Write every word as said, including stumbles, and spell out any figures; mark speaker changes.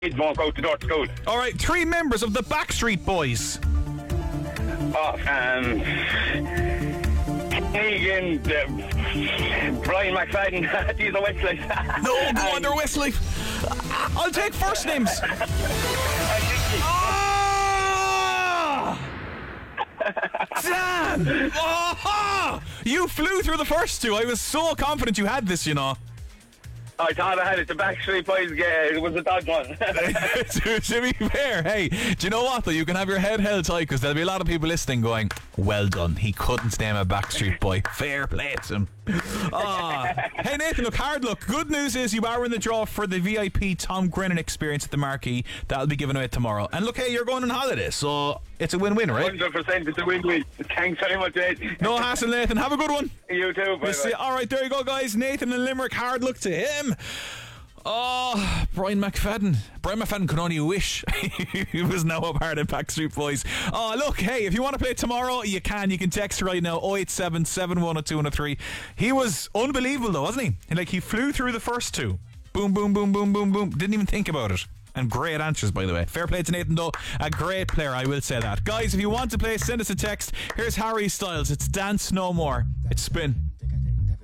Speaker 1: kids won't go to door to school.
Speaker 2: All right, three members of the Backstreet Boys.
Speaker 1: Oh, um, Keegan, uh, Brian McFadden, these are Westlife.
Speaker 2: No, go on, they're Westlife. I'll take first names. Damn! Oh, you flew through the first two. I was so confident you had this, you know.
Speaker 1: I thought I had it. The Backstreet Boys, yeah, it was a dodge one.
Speaker 2: to, to be fair, hey, do you know what though? You can have your head held tight because there'll be a lot of people listening going, well done, he couldn't name a Backstreet Boy. Fair play to him. Oh. Hey Nathan, look, hard luck. Good news is you are in the draw for the V I P Tom Grennan experience at the Marquee. That'll be given away tomorrow. And look, hey, you're going on holiday, so it's a win-win, right?
Speaker 1: one hundred percent it's a win-win. Thanks very much, Ed.
Speaker 2: No hassle, Nathan. Have a good one.
Speaker 1: You too. Bye bye.
Speaker 2: All right, there you go, guys. Nathan and Limerick, hard luck to him. Oh, Brian McFadden. Brian McFadden could only wish he was now a part of Backstreet Boys. Oh, look, hey, if you want to play tomorrow, you can. You can text right now, oh eight seven, seven one oh two one oh three. He was unbelievable, though, wasn't he? Like, he flew through the first two. Boom, boom, boom, boom, boom, boom. Didn't even think about it. And great answers, by the way. Fair play to Nathan, though. A great player, I will say that. Guys, if you want to play, send us a text. Here's Harry Styles. It's Dance No More. It's Spin.